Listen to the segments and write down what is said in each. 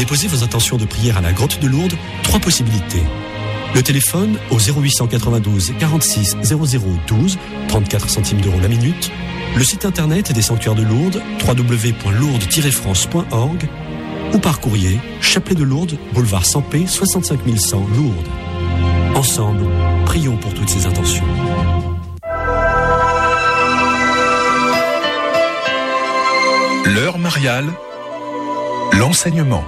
déposer vos intentions de prière à la grotte de Lourdes, 3 possibilités. Le téléphone au 0892 46 0012, 34 centimes d'euros la minute. Le site internet des sanctuaires de Lourdes, www.lourdes-france.org, ou par courrier, Chapelet de Lourdes, boulevard Sampé, 65 100 Lourdes. Ensemble, prions pour toutes ces intentions. L'heure mariale, l'enseignement.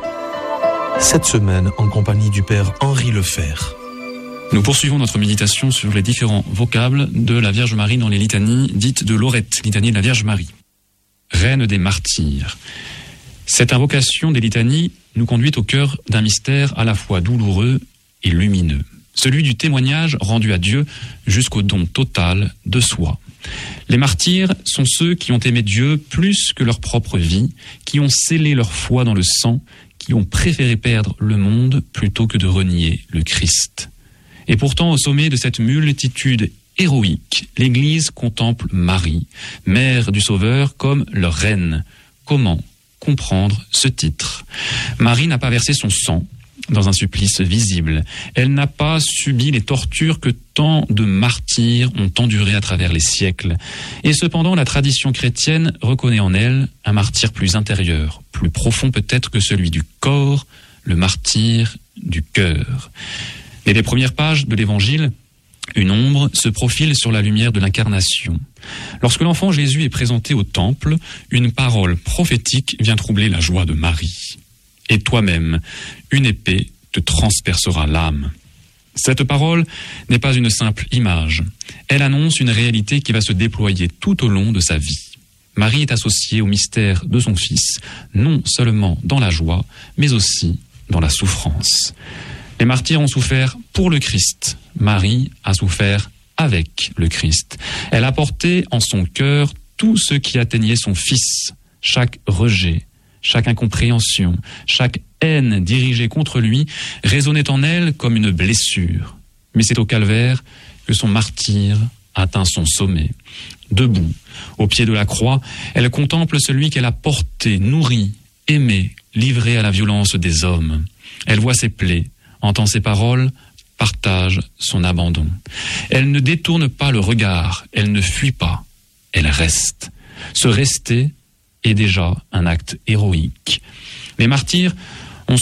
Cette semaine, en compagnie du Père Henri Lefebvre. Nous poursuivons notre méditation sur les différents vocables de la Vierge Marie dans les litanies dites de Lorette, litanie de la Vierge Marie. Reine des martyrs. Cette invocation des litanies nous conduit au cœur d'un mystère à la fois douloureux et lumineux. Celui du témoignage rendu à Dieu jusqu'au don total de soi. Les martyrs sont ceux qui ont aimé Dieu plus que leur propre vie, qui ont scellé leur foi dans le sang, qui ont préféré perdre le monde plutôt que de renier le Christ. Et pourtant, au sommet de cette multitude héroïque, l'Église contemple Marie, mère du Sauveur, comme leur reine. Comment comprendre ce titre? Marie n'a pas versé son sang dans un supplice visible. Elle n'a pas subi les tortures que tant de martyrs ont endurées à travers les siècles. Et cependant, la tradition chrétienne reconnaît en elle un martyr plus intérieur, plus profond peut-être que celui du corps, le martyr du cœur. Dès les premières pages de l'Évangile, une ombre se profile sur la lumière de l'incarnation. Lorsque l'enfant Jésus est présenté au temple, une parole prophétique vient troubler la joie de Marie. Et toi-même, une épée te transpercera l'âme. Cette parole n'est pas une simple image. Elle annonce une réalité qui va se déployer tout au long de sa vie. Marie est associée au mystère de son Fils, non seulement dans la joie, mais aussi dans la souffrance. Les martyrs ont souffert pour le Christ. Marie a souffert avec le Christ. Elle a porté en son cœur tout ce qui atteignait son Fils, chaque rejet, chaque incompréhension, chaque haine dirigée contre lui résonnait en elle comme une blessure. Mais c'est au calvaire que son martyre atteint son sommet. Debout, au pied de la croix, elle contemple celui qu'elle a porté, nourri, aimé, livré à la violence des hommes. Elle voit ses plaies, entend ses paroles, partage son abandon. Elle ne détourne pas le regard, elle ne fuit pas, elle reste. Se rester est déjà un acte héroïque. Les martyrs